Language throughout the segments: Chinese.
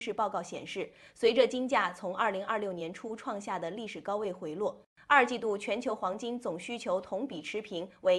市报告显示，随着金价从2026年初创下的历史高位回落，二季度全球黄金总需求同比持平为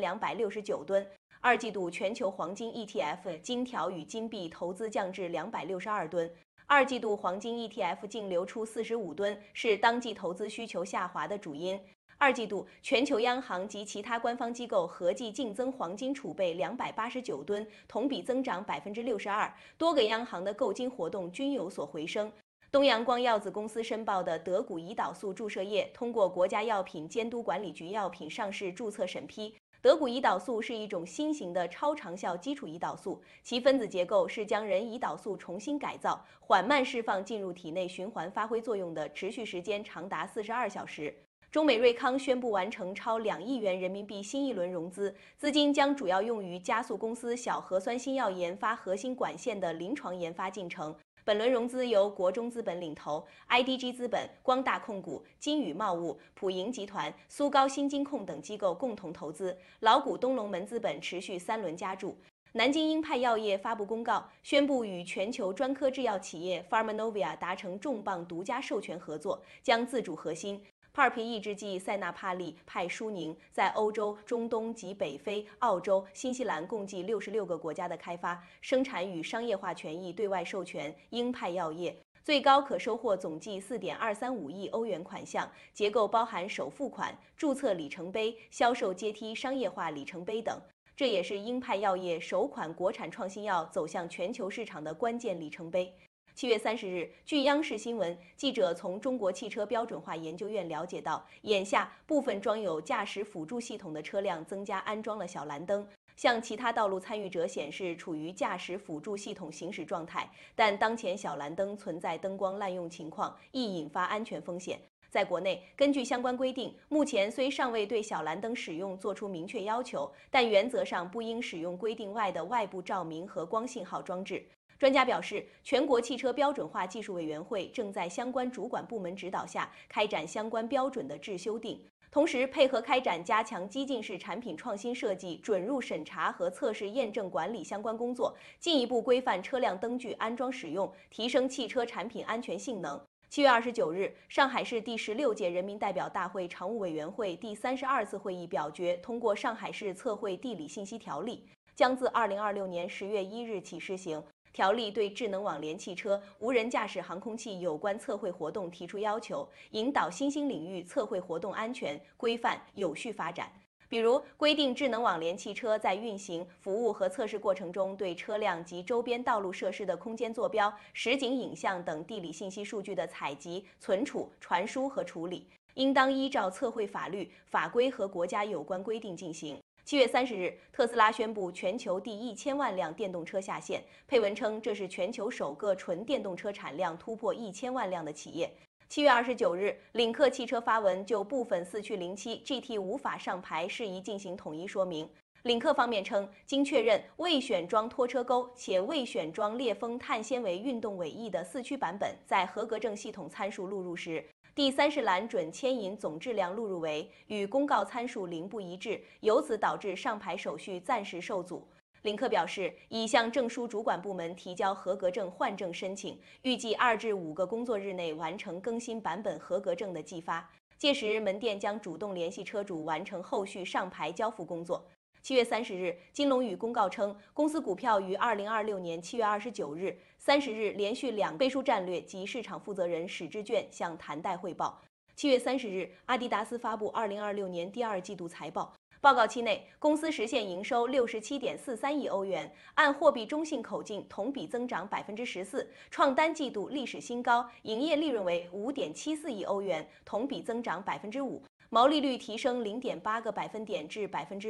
1269吨。二季度全球黄金 ETF 金条与金币投资降至262吨。二季度黄金 ETF 净流出45吨，是当季投资需求下滑的主因。二季度，全球央行及其他官方机构合计净增黄金储备289吨，同比增长62%，多个央行的购金活动均有所回升。东阳光药子公司申报的德谷胰岛素注射液通过国家药品监督管理局药品上市注册审批。德谷胰岛素是一种新型的超长效基础胰岛素，其分子结构是将人胰岛素重新改造，缓慢释放进入体内循环发挥作用的，持续时间长达42小时。中美瑞康宣布完成超2亿元人民币新一轮融资，资金将主要用于加速公司小核酸新药研发核心管线的临床研发进程。本轮融资由国中资本领投 ，IDG 资本、光大控股、金宇贸物、普盈集团、苏高新金控等机构共同投资，老股东龙门资本持续3轮加注。南京英派药业发布公告，宣布与全球专科制药企业 Pharmanovia 达成重磅独家授权合作，将自主核心PARP抑制剂塞纳帕利、派舒宁在欧洲、中东及北非、澳洲、新西兰共计66个国家的开发、生产与商业化权益对外授权英派药业，最高可收获总计4.235亿欧元款项，结构包含首付款、注册里程碑、销售阶梯商业化里程碑等。这也是英派药业首款国产创新药走向全球市场的关键里程碑。7月30日，据央视新闻，记者从中国汽车标准化研究院了解到，眼下部分装有驾驶辅助系统的车辆增加安装了小蓝灯，向其他道路参与者显示处于驾驶辅助系统行驶状态，但当前小蓝灯存在灯光滥用情况，易引发安全风险。在国内，根据相关规定，目前虽尚未对小蓝灯使用作出明确要求，但原则上不应使用规定外的外部照明和光信号装置。专家表示，全国汽车标准化技术委员会正在相关主管部门指导下开展相关标准的制修订，同时配合开展加强激进式产品创新设计、准入审查和测试验证管理相关工作，进一步规范车辆灯具安装使用，提升汽车产品安全性能。7月29日，上海市第16届人民代表大会常务委员会第32次会议表决通过《上海市测绘地理信息条例》，将自2026年10月1日起施行。条例对智能网联汽车、无人驾驶航空器有关测绘活动提出要求，引导新兴领域测绘活动安全、规范、有序发展。比如，规定智能网联汽车在运行、服务和测试过程中，对车辆及周边道路设施的空间坐标、实景影像等地理信息数据的采集、存储、传输和处理，应当依照测绘法律、法规和国家有关规定进行。7月30日，特斯拉宣布全球第1000万辆电动车下线。配文称，这是全球首个纯电动车产量突破1000万辆的企业。7月29日，领克汽车发文就部分4驱07 GT 无法上牌事宜进行统一说明。领克方面称，经确认未选装拖车钩且未选装裂风碳纤维运动尾翼的4驱版本，在合格证系统参数录入时，第30栏准牵引总质量录入为与公告参数零不一致，由此导致上牌手续暂时受阻。领克表示，已向证书主管部门提交合格证换证申请，预计2至5个工作日内完成更新版本合格证的寄发，届时门店将主动联系车主完成后续上牌交付工作。7月30日，金龙宇公告称，公司股票于2026年7月29日、30日连续2背书战略及市场负责人史志卷向谭代汇报。7月30日，阿迪达斯发布2026年第2季度财报。报告期内，公司实现营收67.43亿欧元，按货币中性口径同比增长14%，创单季度历史新高；营业利润为5.74亿欧元，同比增长5%，毛利率提升0.8个百分点至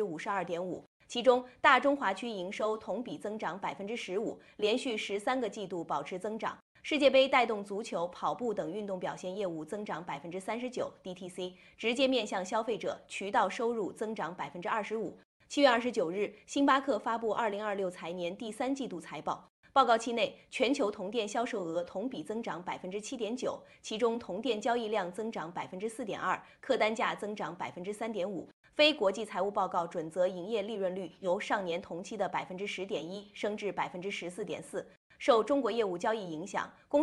52.5%。其中，大中华区营收同比增长15%，连续13个季度保持增长。世界杯带动足球、跑步等运动表现业务增长39%，DTC 直接面向消费者渠道收入增长25%。7月29日，星巴克发布2026财年第3季度财报。报告期内，全球同店销售额同比增长7.9%，其中同店交易量增长4.2%，客单价增长3.5%。非国际财务报告准则营业利润率由上年同期的10.1%升至14.4%。 受中国业务交易影响，公